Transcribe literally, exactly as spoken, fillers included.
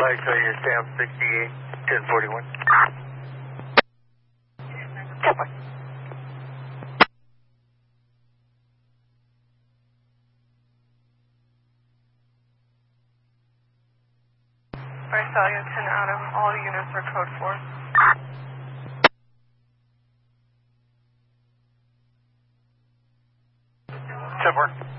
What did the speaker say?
Like uh, your stamp sixty-eight, ten forty-one. ten four. Visalia ten Adam, all units are code four. ten four.